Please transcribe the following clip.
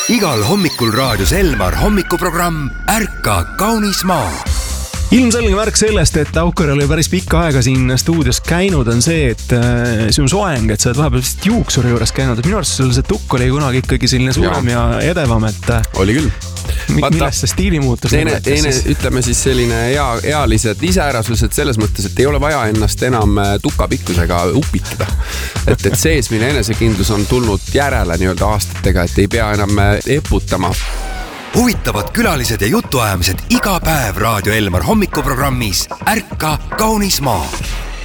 Igal hommikul raadios Elmar hommikuprogramm Ärka kaunis maa. Ilmselge märk sellest, et Aukar oli päris pikka aega siin stuudios käinud, on see, et sinu soeng, et sa oled vahepeal juuksuri juures käinud. Minu arust sul see tukk oli kunagi ikkagi selline suurem ja edevam, et oli küll. Millest see stiili muutus? Teine, ütleme siis selline ealised iseärasused selles mõttes, et ei ole vaja ennast enam tukapikkusega upitada. Et seesmine enesekindlus on tulnud järele nii-öelda aastatega, et ei pea enam eputama. Huvitavad külalised ja jutuajamised iga päev Raadio Elmar hommikuprogrammis Ärka kaunis maa.